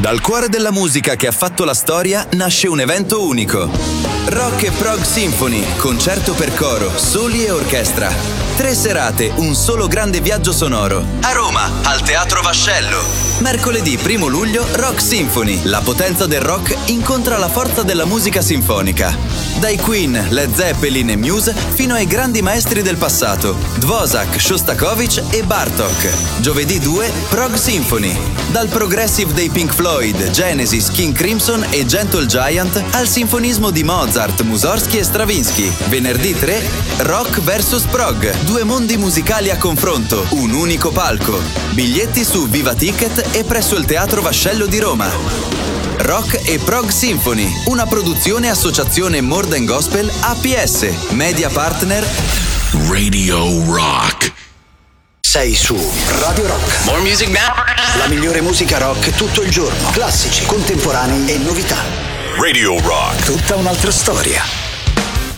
Dal cuore della musica che ha fatto la storia nasce un evento unico. Rock e Prog Symphony, concerto per coro, soli e orchestra. 3 serate, un solo grande viaggio sonoro. A Roma, al Teatro Vascello. Mercoledì 1 luglio, Rock Symphony. La potenza del rock incontra la forza della musica sinfonica. Dai Queen, Led Zeppelin e Muse fino ai grandi maestri del passato, Dvořák, Shostakovich e Bartók. Giovedì 2, Prog Symphony. Dal progressive dei Pink Floyd, Genesis, King Crimson e Gentle Giant al sinfonismo di Mozart, Mussorgsky e Stravinsky. Venerdì 3, Rock vs Prog. 2 mondi musicali a confronto, un unico palco. Biglietti su Viva Ticket e presso il Teatro Vascello di Roma. Rock e Prog Symphony, una produzione associazione More Than Gospel APS, media partner Radio Rock. Sei su Radio Rock. More music now. La migliore musica rock tutto il giorno. Classici, contemporanei e novità. Radio Rock. Tutta un'altra storia.